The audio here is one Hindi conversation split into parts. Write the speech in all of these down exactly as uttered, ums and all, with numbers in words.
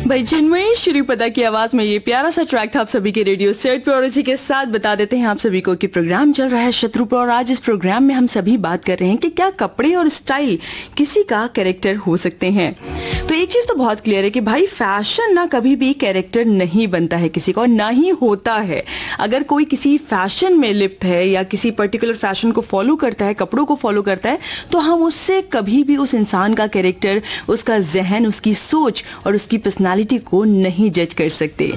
भाई चिन्मयी श्रीपदा की आवाज में ये प्यारा सा ट्रैक था आप सभी के रेडियो सेट पे, और इसी के साथ बता देते हैं आप सभी को कि प्रोग्राम चल रहा है शत्रु पे, और आज इस प्रोग्राम में हम सभी बात कर रहे हैं कि क्या कपड़े और स्टाइल किसी का कैरेक्टर हो सकते हैं। तो एक चीज तो बहुत क्लियर है कि भाई फैशन ना कभी भी कैरेक्टर नहीं बनता है किसी का, और ना ही होता है। अगर कोई किसी फैशन में लिप्त है या किसी पर्टिकुलर फैशन को फॉलो करता है, कपड़ों को फॉलो करता है, तो हम उससे कभी भी उस इंसान का कैरेक्टर, उसका जहन, उसकी सोच और उसकी पर्सनालिटी को नहीं जज कर सकते।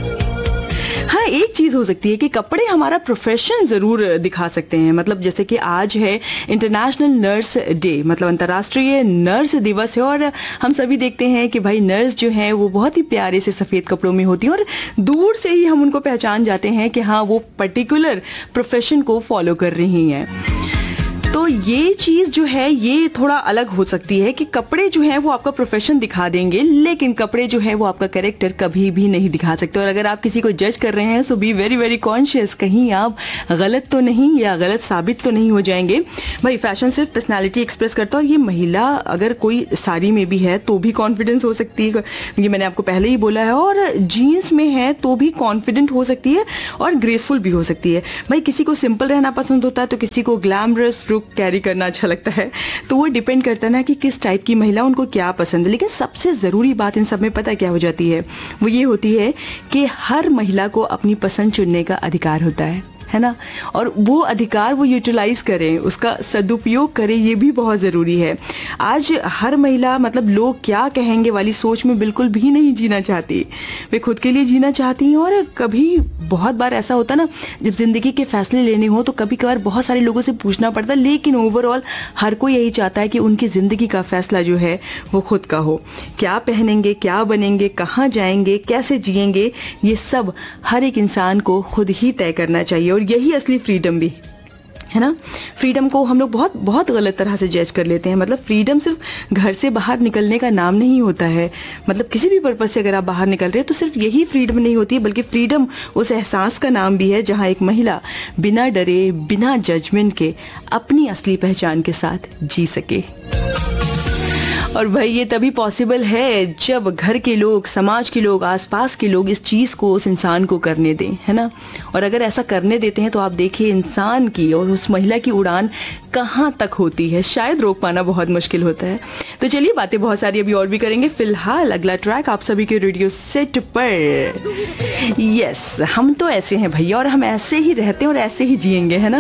हाँ, एक चीज हो सकती है कि कपड़े हमारा प्रोफेशन जरूर दिखा सकते हैं। मतलब जैसे कि आज है इंटरनेशनल नर्स डे, मतलब अंतर्राष्ट्रीय नर्स दिवस है, और हम सभी देखते हैं कि भाई नर्स जो है वो बहुत ही प्यारे से सफेद कपड़ों में होती है, और दूर से ही हम उनको पहचान जाते हैं कि हाँ वो पर्टिकुलर प्रोफेशन को फॉलो कर रही हैं। तो ये चीज जो है ये थोड़ा अलग हो सकती है कि कपड़े जो है वो आपका प्रोफेशन दिखा देंगे, लेकिन कपड़े जो है वो आपका कैरेक्टर कभी भी नहीं दिखा सकते। और अगर आप किसी को जज कर रहे हैं सो बी वेरी वेरी कॉन्शियस, कहीं आप गलत तो नहीं या गलत साबित तो नहीं हो जाएंगे। भाई फैशन सिर्फ पर्सनैलिटी एक्सप्रेस करता है, और ये महिला अगर कोई साड़ी में भी है तो भी कॉन्फिडेंस हो सकती है, ये मैंने आपको पहले ही बोला है, और जीन्स में है तो भी कॉन्फिडेंट हो सकती है और ग्रेसफुल भी हो सकती है। भाई किसी को सिंपल रहना पसंद होता है तो किसी को ग्लैमरस लुक कैरी करना अच्छा लगता है, तो वो डिपेंड करता है ना कि किस टाइप की महिला, उनको क्या पसंद है। लेकिन सबसे ज़रूरी बात इन सब में पता क्या हो जाती है, वो ये होती है कि हर महिला को अपनी पसंद चुनने का अधिकार होता है है ना, और वो अधिकार वो यूटिलाइज करें, उसका सदुपयोग करें, ये भी बहुत ज़रूरी है। आज हर महिला मतलब लोग क्या कहेंगे वाली सोच में बिल्कुल भी नहीं जीना चाहती, वे खुद के लिए जीना चाहती हैं। और कभी बहुत बार ऐसा होता ना, जब ज़िंदगी के फैसले लेने हो तो कभी कभार बहुत सारे लोगों से पूछना पड़ता है, लेकिन ओवरऑल हर कोई यही चाहता है कि उनकी ज़िंदगी का फैसला जो है वो खुद का हो। क्या पहनेंगे, क्या बनेंगे, कहाँ जाएंगे, कैसे जिएंगे, ये सब हर एक इंसान को खुद ही तय करना चाहिए, और यही असली फ्रीडम भी है ना। फ्रीडम को हम लोग बहुत बहुत गलत तरह से जज कर लेते हैं। मतलब फ्रीडम सिर्फ घर से बाहर निकलने का नाम नहीं होता है। मतलब किसी भी पर्पज से अगर आप बाहर निकल रहे हैं तो सिर्फ यही फ्रीडम नहीं होती है, बल्कि फ्रीडम उस एहसास का नाम भी है जहां एक महिला बिना डरे, बिना जजमेंट के अपनी असली पहचान के साथ जी सके। और भाई ये तभी पॉसिबल है जब घर के लोग, समाज के लोग, आसपास के लोग इस चीज़ को उस इंसान को करने दें, है ना। और अगर ऐसा करने देते हैं तो आप देखिए इंसान की और उस महिला की उड़ान कहाँ तक होती है, शायद रोक पाना बहुत मुश्किल होता है। तो चलिए बातें बहुत सारी अभी और भी करेंगे, फिलहाल अगला ट्रैक आप सभी के रेडियो सेट पर। यस, हम तो ऐसे हैं भैया, और हम ऐसे ही रहते हैं और ऐसे ही जिएंगे, है ना।